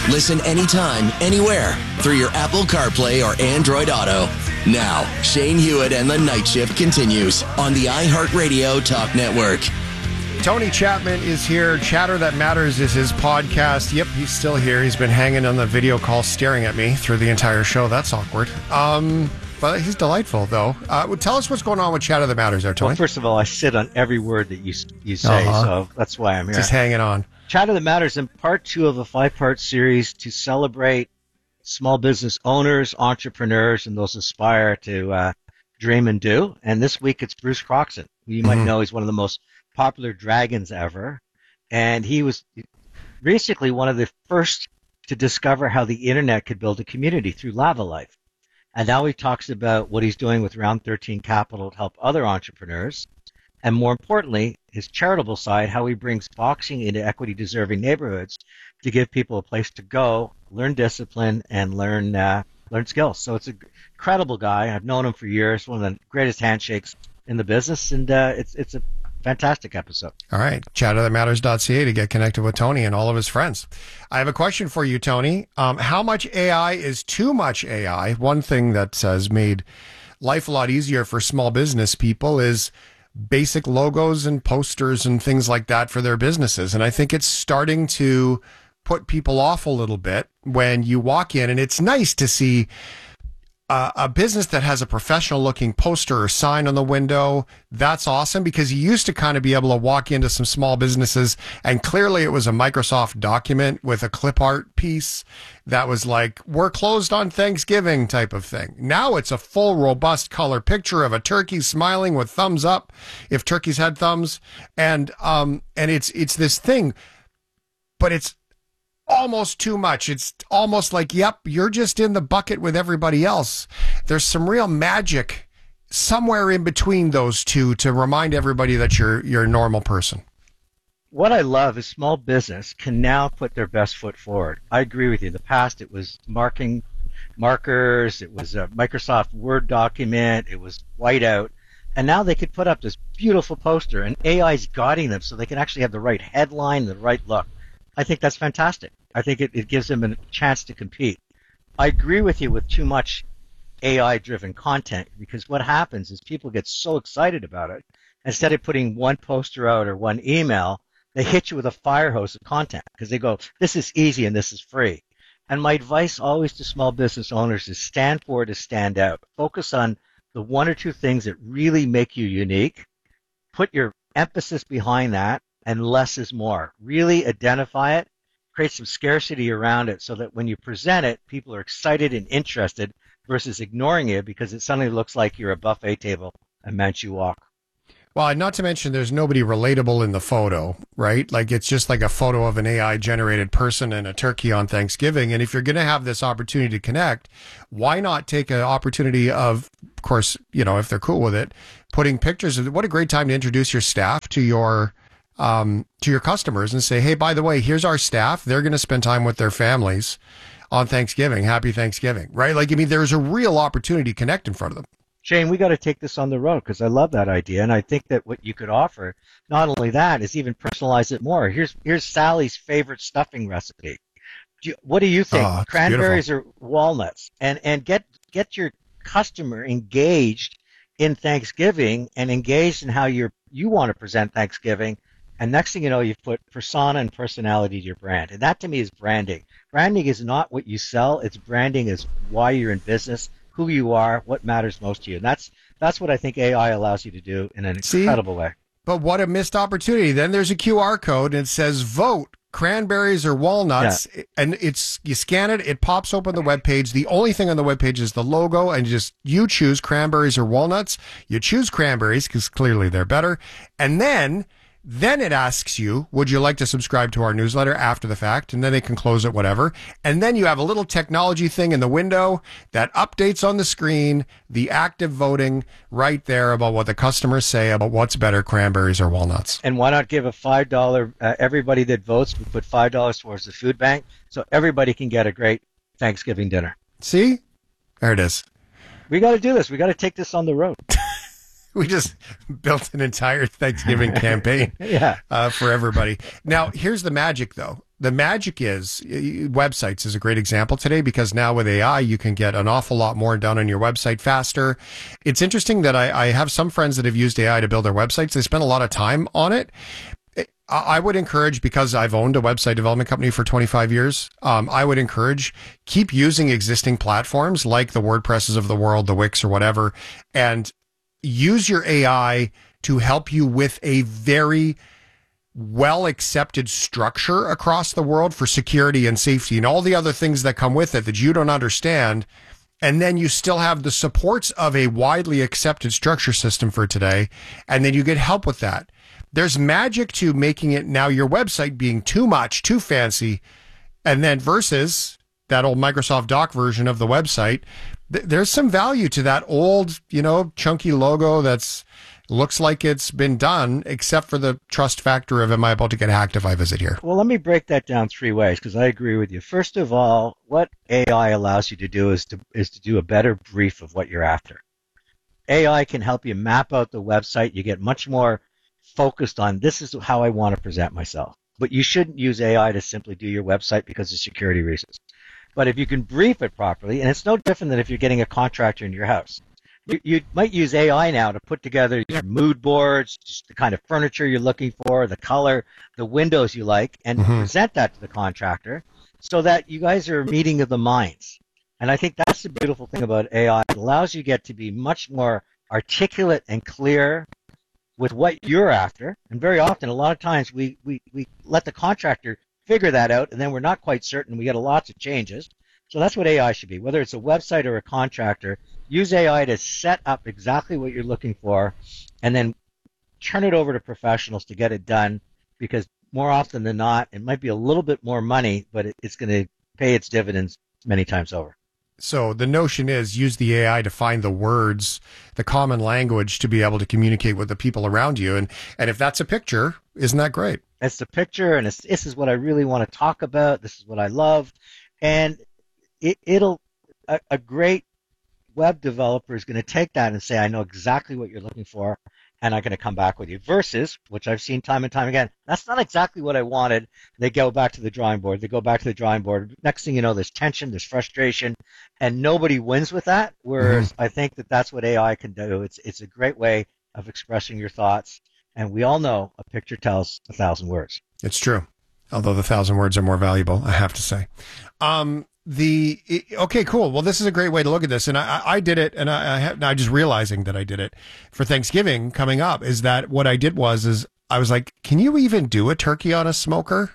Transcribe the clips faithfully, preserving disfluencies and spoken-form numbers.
Listen anytime, anywhere through your Apple CarPlay or Android Auto. Now, Shane Hewitt and the Night Shift continues on the iHeartRadio Talk Network. Tony Chapman is here. Chatter That Matters is his podcast. Yep, he's still here. He's been hanging on the video call staring at me through the entire show. That's awkward. Um, but he's delightful, though. Uh, well, tell us what's going on with Chatter That Matters there, Tony. Well, first of all, I sit on every word that you you say, Uh-huh. so that's why I'm here. Just hanging on. Chatter That Matters in part two of a five-part series to celebrate small business owners, entrepreneurs, and those aspire to uh, dream and do. And this week it's Bruce Croxon. You might Mhm. know he's one of the most popular dragons ever. And he was basically one of the first to discover how the internet could build a community through Lava Life. And now he talks about what he's doing with Round thirteen Capital to help other entrepreneurs. And more importantly, his charitable side, how he brings boxing into equity-deserving neighborhoods to give people a place to go, learn discipline, and learn uh, learn skills. So it's an incredible guy. I've known him for years, one of the greatest handshakes in the business, and uh, it's it's a fantastic episode. All right. chatter that matters dot c a to get connected with Tony and all of his friends. I have a question for you, Tony. Um, how much A I is too much A I? One thing that has made life a lot easier for small business people is basic logos and posters and things like that for their businesses. And I think it's starting to put people off a little bit when you walk in, and it's nice to see Uh, a business that has a professional looking poster or sign on the window. That's awesome, because you used to kind of be able to walk into some small businesses and clearly it was a Microsoft document with a clip art piece that was like, we're closed on Thanksgiving type of thing. Now it's a full robust color picture of a turkey smiling with thumbs up if turkeys had thumbs. And, um, and it's, it's this thing, but it's almost too much. It's almost like, yep, you're just in the bucket with everybody else. There's some real magic somewhere in between those two to remind everybody that you're you're a normal person. What I love is small business can now put their best foot forward. I agree with you. In the past, it was marking markers, it was a Microsoft Word document, it was whiteout, and now they could put up this beautiful poster, and A I is guiding them so they can actually have the right headline, the right look. I think that's fantastic. I think it, it gives them a chance to compete. I agree with you with too much A I-driven content, because what happens is people get so excited about it. Instead of putting one poster out or one email, they hit you with a fire hose of content because they go, this is easy and this is free. And my advice always to small business owners is stand for it, is stand out. Focus on the one or two things that really make you unique. Put your emphasis behind that, and less is more. Really identify it. Create some scarcity around it so that when you present it, people are excited and interested versus ignoring it because it suddenly looks like you're a buffet table at Manchu Walk. Well, not to mention there's nobody relatable in the photo, right? Like it's just like a photo of an A I generated person and a turkey on Thanksgiving. And if you're going to have this opportunity to connect, why not take an opportunity of, of course, you know, if they're cool with it, putting pictures of, what a great time to introduce your staff to your Um, to your customers and say, hey, by the way, here's our staff. They're going to spend time with their families on Thanksgiving. Happy Thanksgiving, right? Like, I mean, there's a real opportunity to connect in front of them. Shane, we got to take this on the road because I love that idea. And I think that what you could offer, not only that, is even personalize it more. Here's here's Sally's favorite stuffing recipe. Do you, what do you think? Oh, Cranberries beautiful. or walnuts? And and get get your customer engaged in Thanksgiving and engaged in how you're, you want to present Thanksgiving. And next thing you know, you've put persona and personality to your brand. And that to me is branding. Branding is not what you sell. It's branding is why you're in business, who you are, what matters most to you. And that's that's what I think A I allows you to do in an See? incredible way. But what a missed opportunity. Then there's a Q R code and it says vote cranberries or walnuts. Yeah. And it's, you scan it, it pops open the webpage. The only thing on the webpage is the logo, and just you choose cranberries or walnuts. You choose cranberries because clearly they're better. And then Then it asks you, would you like to subscribe to our newsletter after the fact? And then they can close it, whatever. And then you have a little technology thing in the window that updates on the screen, the active voting right there about what the customers say about what's better, cranberries or walnuts. And why not give a five dollars, uh, everybody that votes, we put five dollars towards the food bank so everybody can get a great Thanksgiving dinner. See? There it is. We got to do this. We got to take this on the road. We just built an entire Thanksgiving campaign yeah. uh, for everybody. Now, here's the magic, though. the magic is, websites is a great example today, because now with A I, you can get an awful lot more done on your website faster. It's interesting that I, I have some friends that have used A I to build their websites. They spend a lot of time on it. I would encourage, because I've owned a website development company for twenty-five years, um, I would encourage keep using existing platforms like the WordPresses of the world, the Wix or whatever, and use your A I to help you with a very well accepted structure across the world for security and safety and all the other things that come with it that you don't understand. And then you still have the supports of a widely accepted structure system for today. And then you get help with that. There's magic to making it now your website being too much, too fancy. And then versus that old Microsoft Doc version of the website, th- there's some value to that old, you know, chunky logo that's looks like it's been done, except for the trust factor of, am I about to get hacked if I visit here? Well, let me break that down three ways, because I agree with you. First of all, what A I allows you to do is to is to do a better brief of what you're after. A I can help you map out the website. You get much more focused on, this is how I want to present myself. But you shouldn't use A I to simply do your website because of security reasons. But if you can brief it properly, and it's no different than if you're getting a contractor in your house. You, you might use A I now to put together your mood boards, just the kind of furniture you're looking for, the color, the windows you like, and mm-hmm. present that to the contractor so that you guys are a meeting of the minds. And I think that's the beautiful thing about A I. It allows you to get to be much more articulate and clear with what you're after. And very often, a lot of times, we, we, we let the contractor figure that out, and then we're not quite certain. We get lots of changes. So that's what A I should be. Whether it's a website or a contractor, use A I to set up exactly what you're looking for, and then turn it over to professionals to get it done, because more often than not, it might be a little bit more money, but it, it's going to pay its dividends many times over. So the notion is use the A I to find the words, the common language to be able to communicate with the people around you. And, and if that's a picture, isn't that great? It's the picture, and it's, this is what I really want to talk about. This is what I love. And it, it'll, a, a great web developer is going to take that and say, I know exactly what you're looking for, and I'm going to come back with you. Versus, which I've seen time and time again, that's not exactly what I wanted. They go back to the drawing board. They go back to the drawing board. Next thing you know, there's tension, there's frustration, and nobody wins with that. Whereas mm-hmm. I think that that's what A I can do. It's it's a great way of expressing your thoughts. And we all know a picture tells a thousand words. It's true. Although the thousand words are more valuable, I have to say. Um, The okay, cool. Well, this is a great way to look at this, and I, I did it, and I, I have now just realizing that I did it for Thanksgiving coming up. Is that what I did? Was is I was like, can you even do a turkey on a smoker?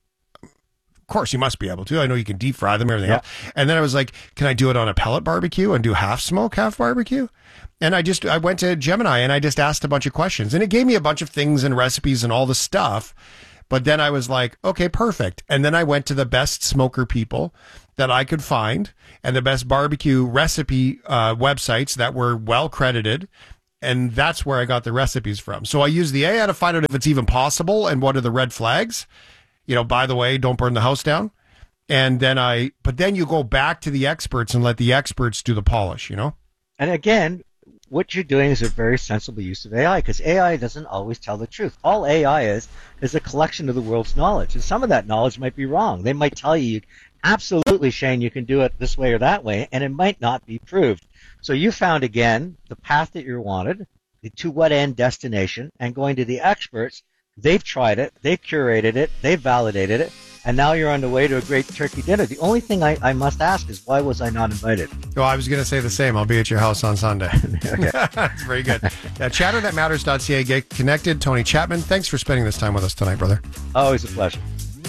Of course, you must be able to. I know you can deep fry them, and everything yeah. else. And then I was like, can I do it on a pellet barbecue and do half smoke, half barbecue? And I just I went to Gemini and I just asked a bunch of questions, and it gave me a bunch of things and recipes and all the stuff. But then I was like, okay, perfect. And then I went to the best smoker people that I could find and the best barbecue recipe uh, websites that were well credited. And that's where I got the recipes from. So I used the A I to find out if it's even possible and what are the red flags. You know, by the way, don't burn the house down. And then I, but then you go back to the experts and let the experts do the polish, you know? And again, what you're doing is a very sensible use of A I, because A I doesn't always tell the truth. All A I is is a collection of the world's knowledge, and some of that knowledge might be wrong. They might tell you, absolutely, Shane, you can do it this way or that way, and it might not be proved. So you found, again, the path that you wanted, the to what end destination, and going to the experts. They've tried it, they've curated it, they've validated it, and now you're on the way to a great turkey dinner. The only thing I, I must ask is, why was I not invited? Well, I was going to say the same. I'll be at your house on Sunday. That's very good. Yeah, chatter that matters dot c a. Get connected. Tony Chapman, thanks for spending this time with us tonight, brother. Always a pleasure.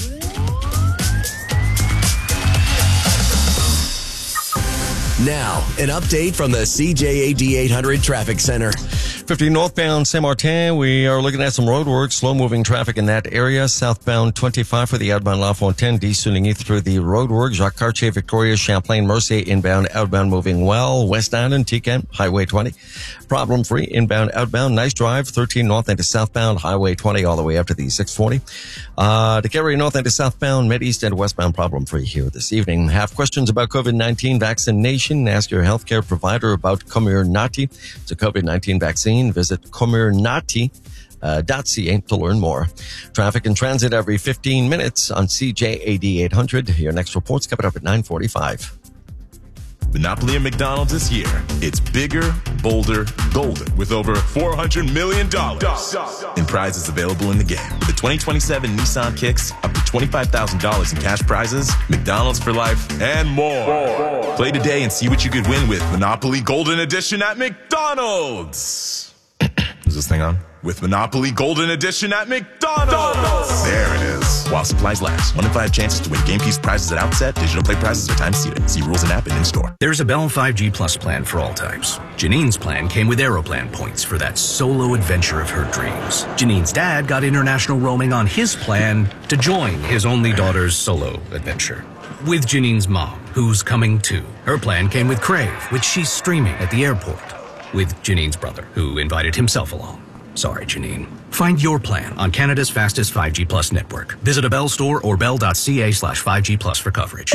Now, an update from the C J A D eight hundred Traffic Center. fifty northbound Saint-Martin, we are looking at some road work, slow-moving traffic in that area. Southbound twenty-five for the outbound La Fontaine, D-Sunigny through the road work. Jacques Cartier, Victoria, Champlain, Mercier, inbound, outbound moving well. West Island, T-Kent, Highway twenty. Problem-free, inbound, outbound. Nice drive, thirteen north into southbound, Highway twenty all the way up to the six forty. Uh, to carry north into southbound, mid-east and westbound, problem-free here this evening. Have questions about COVID nineteen vaccination? Ask your healthcare provider about Comirnaty. It's a COVID nineteen vaccine. Visit comirnaty C A to learn more. Traffic and transit every fifteen minutes on C J A D eight hundred. Your next report's coming up at nine forty-five. Monopoly at McDonald's this year. It's bigger, bolder, golden with over four hundred million dollars in prizes available in the game. With the twenty twenty-seven Nissan Kicks, up to twenty-five thousand dollars in cash prizes, McDonald's for life, and more. more. Play today and see what you could win with Monopoly Golden Edition at McDonald's. Is this thing on? With Monopoly Golden Edition at McDonald's. There it is. While supplies last. One in five chances to win game piece prizes at outset. Digital play prizes are time seated. See rules and app and in-store. There's a Bell five G Plus plan for all types. Janine's plan came with Aeroplan points for that solo adventure of her dreams. Janine's dad got international roaming on his plan to join his only daughter's solo adventure. With Janine's mom, who's coming too. Her plan came with Crave, which she's streaming at the airport. With Janine's brother, who invited himself along. Sorry, Janine. Find your plan on Canada's fastest five G Plus network. Visit a Bell store or bell.ca slash 5G Plus for coverage.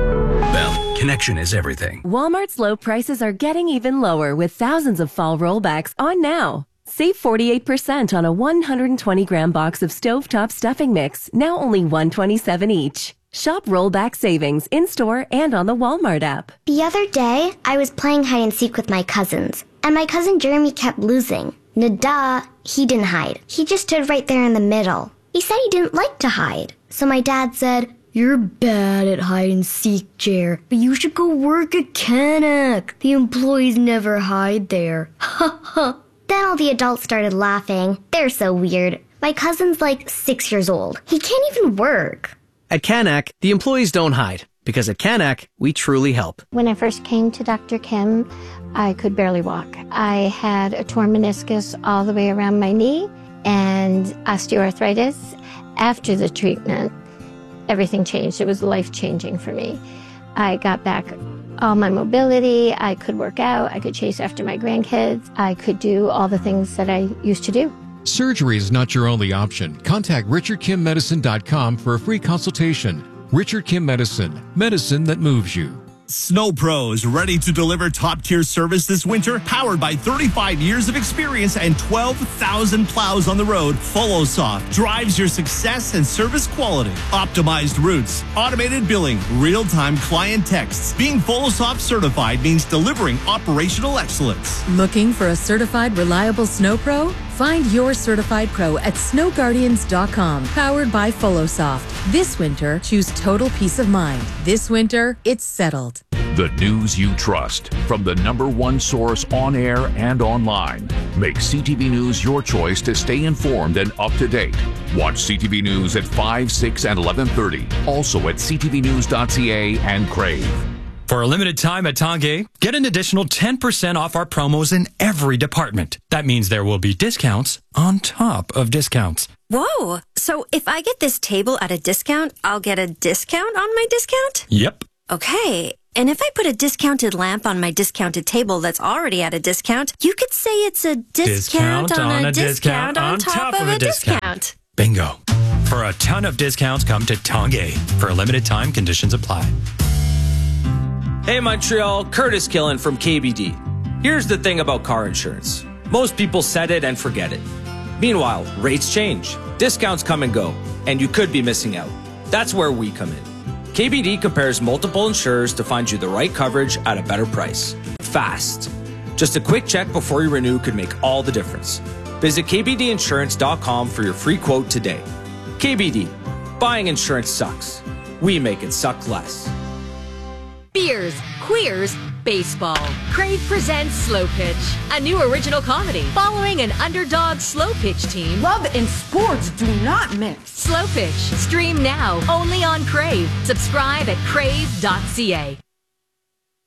Bell, connection is everything. Walmart's low prices are getting even lower with thousands of fall rollbacks on now. Save forty-eight percent on a one hundred twenty gram box of stovetop stuffing mix, now only one dollar and twenty-seven cents each. Shop rollback savings in-store and on the Walmart app. The other day, I was playing hide and seek with my cousins, and my cousin Jeremy kept losing. Nada, he didn't hide. He just stood right there in the middle. He said he didn't like to hide. So my dad said, "You're bad at hide and seek, Jer, but you should go work at Canuck. The employees never hide there." Ha ha. Then all the adults started laughing. They're so weird. My cousin's like six years old. He can't even work. At Canuck, the employees don't hide, because at Canuck, we truly help. When I first came to Doctor Kim, I could barely walk. I had a torn meniscus all the way around my knee and osteoarthritis. After the treatment, everything changed. It was life-changing for me. I got back all my mobility. I could work out. I could chase after my grandkids. I could do all the things that I used to do. Surgery is not your only option. Contact richard kim medicine dot com for a free consultation. Richard Kim Medicine, medicine that moves you. Snow Pros, ready to deliver top-tier service this winter? Powered by thirty-five years of experience and twelve thousand plows on the road, FollowSoft drives your success and service quality. Optimized routes, automated billing, real-time client texts. Being FollowSoft certified means delivering operational excellence. Looking for a certified, reliable Snow Pro? Find your certified pro at snow guardians dot com. Powered by FollowSoft. This winter, choose total peace of mind. This winter, it's settled. The news you trust from the number one source on air and online. Make C T V News your choice to stay informed and up to date. Watch C T V News at five, six, and eleven thirty. Also at c t v news dot c a and Crave. For a limited time at Tanguay, get an additional ten percent off our promos in every department. That means there will be discounts on top of discounts. Whoa! So if I get this table at a discount, I'll get a discount on my discount? Yep. Okay. And if I put a discounted lamp on my discounted table that's already at a discount, you could say it's a discount, discount on, on a discount, discount on top, top of, of a discount. discount. Bingo. For a ton of discounts, come to Tanguay. For a limited time, conditions apply. Hey Montreal, Curtis Killen from K B D. Here's the thing about car insurance. Most people set it and forget it. Meanwhile, rates change, discounts come and go, and you could be missing out. That's where we come in. K B D compares multiple insurers to find you the right coverage at a better price. Fast. Just a quick check before you renew could make all the difference. Visit k b d insurance dot com for your free quote today. K B D. Buying insurance sucks. We make it suck less. Beers, queers, baseball. Crave presents Slow Pitch, a new original comedy following an underdog slow pitch team. Love and sports do not mix. Slow Pitch, stream now only on Crave. Subscribe at crave dot c a.